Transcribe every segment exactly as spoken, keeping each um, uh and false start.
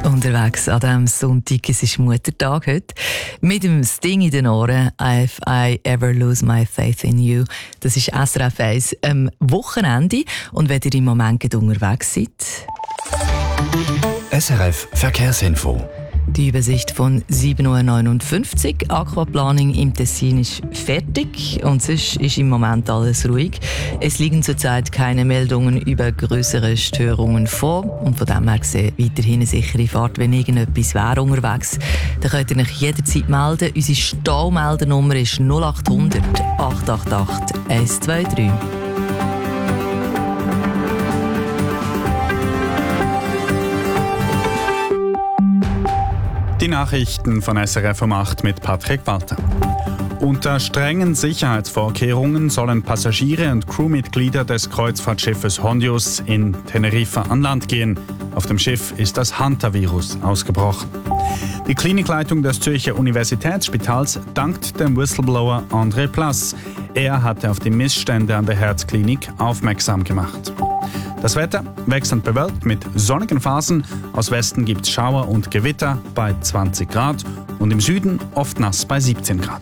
Unterwegs an diesem Sonntag, es ist Muttertag heute, mit dem Sting in den Ohren, «If I ever lose my faith in you». Das ist S R F eins am Wochenende. Und wenn ihr im Moment gerade unterwegs seid... S R F Verkehrsinfo. Die Übersicht von sieben Uhr neunundfünfzig. Aquaplaning im Tessin ist fertig und sonst ist im Moment alles ruhig. Es liegen zurzeit keine Meldungen über größere Störungen vor und von dem her gesehen weiterhin eine sichere Fahrt. Wenn irgendetwas wäre unterwegs, dann könnt ihr euch jederzeit melden. Unsere Staumeldernummer ist null acht hundert, acht acht acht, eins zwei drei. Die Nachrichten von S R F um acht mit Patrick Walter. Unter strengen Sicherheitsvorkehrungen sollen Passagiere und Crewmitglieder des Kreuzfahrtschiffes Hondius in Teneriffa an Land gehen. Auf dem Schiff ist das Hantavirus ausgebrochen. Die Klinikleitung des Zürcher Universitätsspitals dankt dem Whistleblower André Plass. Er hatte auf die Missstände an der Herzklinik aufmerksam gemacht. Das Wetter wechselnd bewölkt mit sonnigen Phasen. Aus Westen gibt es Schauer und Gewitter bei zwanzig Grad und im Süden oft nass bei siebzehn Grad.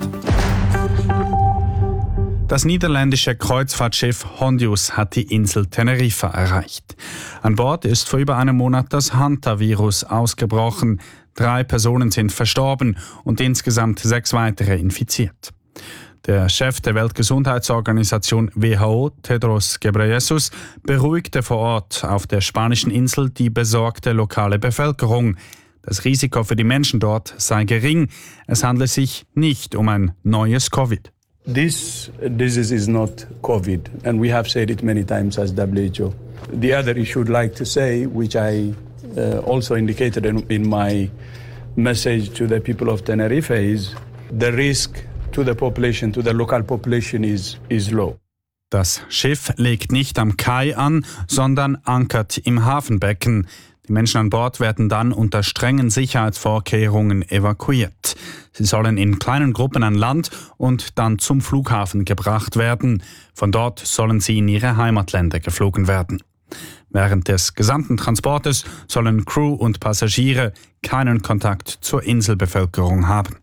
Das niederländische Kreuzfahrtschiff Hondius hat die Insel Teneriffa erreicht. An Bord ist vor über einem Monat das Hantavirus ausgebrochen. Drei Personen sind verstorben und insgesamt sechs weitere infiziert. Der Chef der Weltgesundheitsorganisation W H O, Tedros Ghebreyesus, beruhigte vor Ort auf der spanischen Insel die besorgte lokale Bevölkerung. Das Risiko für die Menschen dort sei gering. Es handle sich nicht um ein neues Covid. This disease is not COVID, and we have said it many times as W H O. The other issue I'd like to say, which I uh, also indicated in, in my message to the people of Tenerife, is the risk to the population, to the local population is, is low. Das Schiff legt nicht am Kai an, sondern ankert im Hafenbecken. Die Menschen an Bord werden dann unter strengen Sicherheitsvorkehrungen evakuiert. Sie sollen in kleinen Gruppen an Land und dann zum Flughafen gebracht werden. Von dort sollen sie in ihre Heimatländer geflogen werden. Während des gesamten Transportes sollen Crew und Passagiere keinen Kontakt zur Inselbevölkerung haben.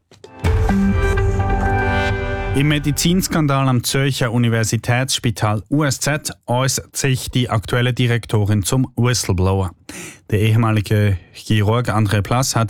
Im Medizinskandal am Zürcher Universitätsspital U S Z äußert sich die aktuelle Direktorin zum Whistleblower. Der ehemalige Chirurg André Plass hat